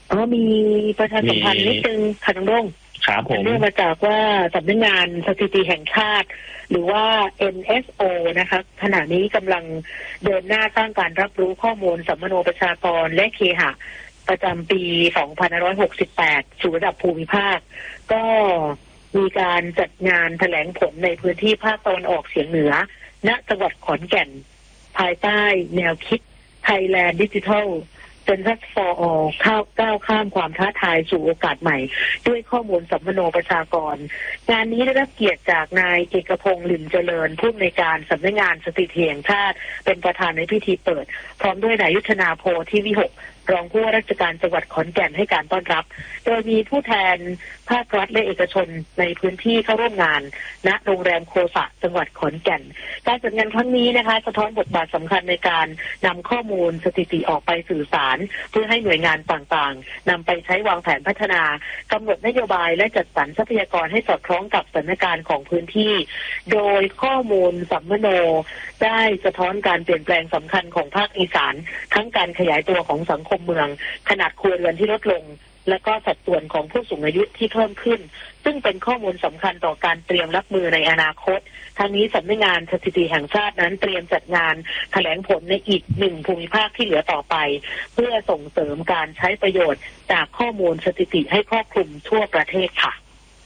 มีประชาสัมพันธ์นิดนึงค่ะน้องรุ่งครับผมเนื่องมาจากว่าสำนักงานสถิติแห่งชาติหรือว่า NSO นะคะขณะนี้กำลังเดินหน้าสร้างการรับรู้ข้อมูลสัมมโนประชากรและเคหะประจำปี 2568 สู่ระดับภูมิภาคก็มีการจัดงานแถลงผลในพื้นที่ภาคตะวันออกเฉียงเหนือณจังหวัดขอนแก่นภายใต้แนวคิด Thailand Digital Census for All ก้าวข้ามความท้าทายสู่โอกาสใหม่ด้วยข้อมูลสัมมโนประชากรงานนี้ได้รับเกียรติจากนายเอกพงษ์ลิ่มเจริญผู้อำนวยการสำนักงานสถิติแห่งชาติเป็นประธานในพิธีเปิดพร้อมด้วยนายยุทธนาโพธิวิหกรองผู้ว่าราชการจังหวัดขอนแก่นให้การต้อนรับโดยมีผู้แทนภาครัฐและเอกชนในพื้นที่เข้าร่วมงานณโรงแรมโคสะจังหวัดขอนแก่นการจัดงานครั้งนี้นะคะสะท้อนบทบาทสำคัญในการนำข้อมูลสถิติออกไปสื่อสารเพื่อให้หน่วยงานต่างๆนำไปใช้วางแผนพัฒนากำหนดนโยบายและจัดสรรทรัพยากรให้สอดคล้องกับสถานการณ์ของพื้นที่โดยข้อมูลสัมมโนได้สะท้อนการเปลี่ยนแปลงสำคัญของภาคอีสานทั้งการขยายตัวของสังคมเมืองขนาดครัวเรือนที่ลดลงและก็สัดส่วนของผู้สูงอายุที่เพิ่มขึ้นซึ่งเป็นข้อมูลสำคัญต่อการเตรียมรับมือในอนาคตทางนี้สำนักงานสถิติแห่งชาตินั้นเตรียมจัดงานแถลงผลในอีก1ภูมิภาคที่เหลือต่อไปเพื่อส่งเสริมการใช้ประโยชน์จากข้อมูลสถิติให้ครอบคลุมทั่วประเทศค่ะ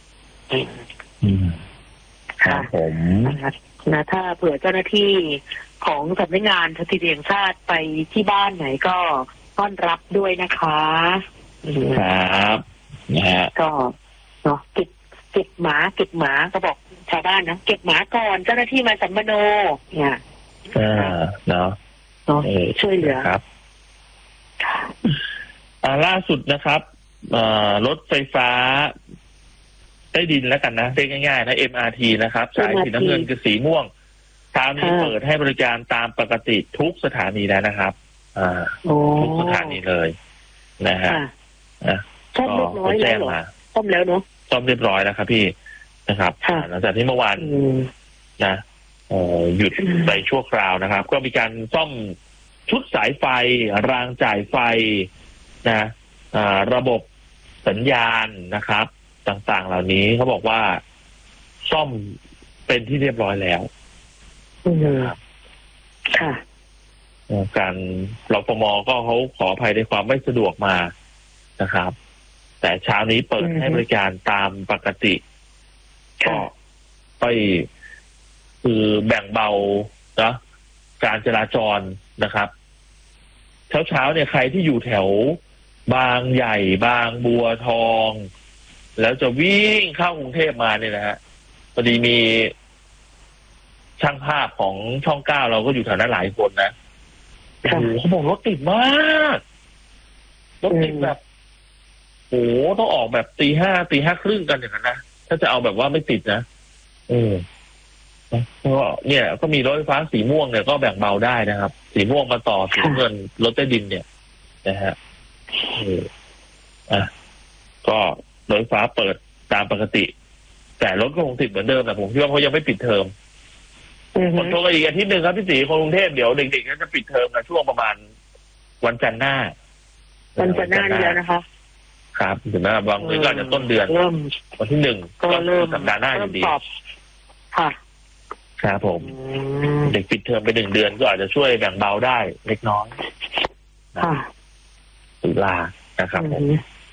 ครับผมนะถ้าเผื่อเจ้าหน้าที่ของสำนักงานสถิติแห่งชาติไปที่บ้านไหนก็ต้อนรับด้วยนะคะครับนะฮะก็เนาะเก็บหมาก็บอกชาวบ้านนะเก็บหมาก่อนเจ้าหน้าที่มาสัมมโนเนี่ยเนาะช่วยเหลือครับล่าสุดนะครับรถไฟฟ้าใต้ดินแล้วกันนะเรียกง่ายๆนะ MRT นะครับสายสีน้ำเงินกับสีม่วงทางนี้เปิดให้บริการตามปกติทุกสถานีแล้วนะครับทุกสถานีเลยนะฮะซ่อมเรียบร้อยแล้วซ่อมแล้วเนาะซ่อมเรียบร้อยแล้วครับพี่นะครับหลังจากที่เมื่อวานนะหยุดไปชั่วคราวนะครับก็มีการซ่อมชุดสายไฟรางจ่ายไฟนะระบบสัญญาณนะครับต่างๆเหล่านี้เขาบอกว่าซ่อมเป็นที่เรียบร้อยแล้วค่ะการรฟม.ก็เขาขออภัยในความไม่สะดวกมานะครับแต่เช้านี้เปิดให้บริการตามปกติก็ไปคือแบ่งเบานะการจราจรนะครับเช้าเนี่ยใครที่อยู่แถวบางใหญ่บางบัวทองแล้วจะวิ่งเข้ากรุงเทพมาเนี่ยนะฮะพอดีมีช่างภาพของช่อง9เราก็อยู่แถวนั้นหลายคนนะโอ้โหเขาบอกรถติดมากรถติดแบบโอ้ต้องออกแบบตี 5 ครึ่งกันอย่างนั้นนะถ้าจะเอาแบบว่าไม่ติดนะก็เนี่ยก็มีรถไฟฟ้าสีม่วงเนี่ยก็แบ่งเบาได้นะครับสีม่วงมาต่อสีเงินรถใต้ดินเนี่ยนะฮะก็รถไฟฟ้าเปิดตามปกติแต่รถก็คงติดเหมือนเดิมแต่ผมคิดว่าเขายังไม่ปิดเทอมคนโทรกันอีกอาทิตย์หนึ่งครับพี่ศรีคนกรุงเทพเดี๋ยวเด็กๆก็จะปิดเทอมนะช่วงประมาณวันจันทร์หน้านี่แล้วนะคะครับถึงแม้บางทีก็อาจจะต้นเดือนวันที่1ก็เริ่มสัปดาห์หน้าอยู่ดีค่ะครับผมเด็กปิดเทอมไป1 เดือนก็อาจจะช่วยแบ่งเบาได้เล็กน้อยค่ะตุลานะครับผม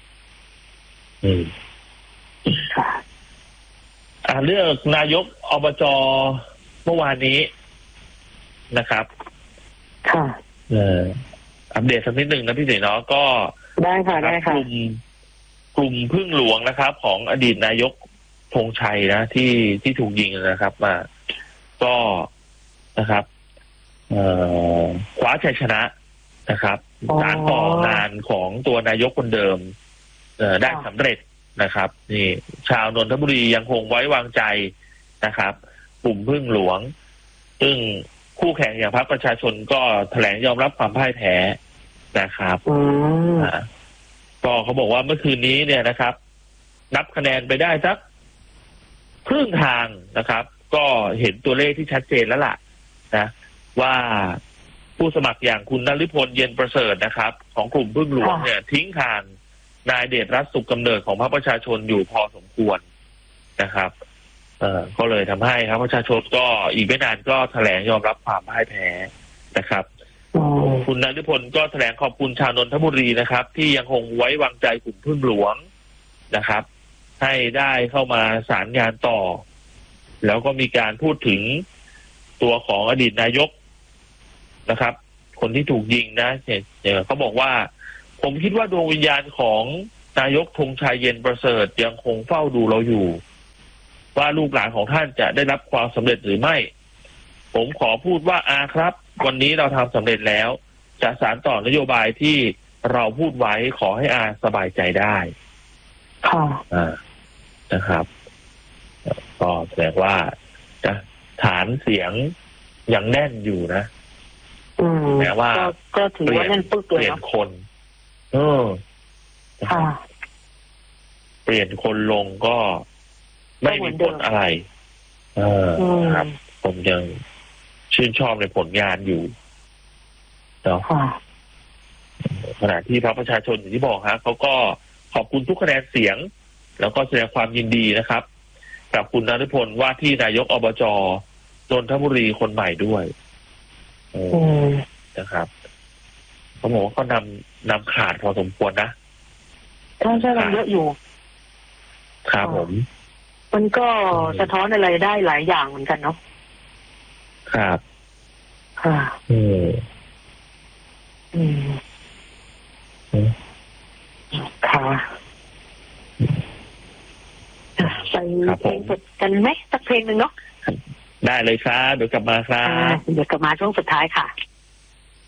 เรื่องนายกอบจ.เมื่อวานนี้นะครับค่ะอัปเดตสักนิดหนึ่งนะพี่ศรีเนาะก็ได้ค่ะกลุ่มพึ่งหลวงนะครับของอดีตนายกธงชัยนะที่ถูกยิงนะครับมาก็นะครับคว้าชัยชนะนะครับสานต่องานของตัวนายกคนเดิมได้สำเร็จนะครับนี่ชาวนนทบุรียังคงไว้วางใจนะครับกลุ่มพึ่งหลวงซึ่งคู่แข่งอย่างพรรคประชาชนก็แถลงยอมรับความพ่ายแพ้นะครับก็เขาบอกว่าเมื่อคืนนี้เนี่ยนะครับนับคะแนนไปได้สักครึ่งทางนะครับก็เห็นตัวเลขที่ชัดเจนแล้วล่ะนะว่าผู้สมัครอย่างคุณนฤพลเย็นประเสริฐนะครับของกลุ่มพึ่งหลวงเนี่ยทิ้งทางนายเดชรัตน์สุขกำเนิดของพรรคประชาชนอยู่พอสมควรนะครับก็เลยทำให้พรรคประชาชนก็อีกไม่นานก็แถลงยอมรับความพ่ายแพ้นะครับคุณนฤพลก็แถลงขอบคุณชาวนนทบุรีนะครับที่ยังคงไว้วางใจกลุ่มพึ่งหลวงนะครับให้ได้เข้ามาสารงานต่อแล้วก็มีการพูดถึงตัวของอดีตนายกนะครับคนที่ถูกยิงนะเนี่ยเขาบอกว่าผมคิดว่าดวงวิญญาณของนายกธงชัยเย็นประเสริฐยังคงเฝ้าดูเราอยู่ว่าลูกหลานของท่านจะได้รับความสำเร็จหรือไม่ผมขอพูดว่าครับวันนี้เราทำสำเร็จแล้วจะสานต่อนโยบายที่เราพูดไว้ขอให้สบายใจได้ค่ะนะครับก็แสดงว่าฐานเสียงยังแน่นอยู่นะแม้ว่าก็ถือว่าแน่นปึ๊กเลยเปลี่ยนคนเปลี่ยนคนลงก็ไม่มีผลอะไรครับผมยังชื่นชอบในผลงานอยู่เนาะขณะที่พรรคประชาชนอย่างที่บอกฮะเขาก็ขอบคุณทุกคะแนนเสียงแล้วก็แสดงความยินดีนะครับกับคุณนฤพลว่าที่นายกอบจ.นนทบุรีคนใหม่ด้วยนะครับเขาบอกว่าก็นำขาดพอสมควรนะใช่มันเยอะอยู่ครับผมมันก็สะท้อนอะไรได้หลายอย่างเหมือนกันเนาะครับค่ะค่ะไปเพลงสดกันไหมสักเพลงหนึ่งเนาะได้เลยครับเดี๋ยวกลับมาครับเดี๋ยวกลับมาช่วงสุดท้ายค่ะ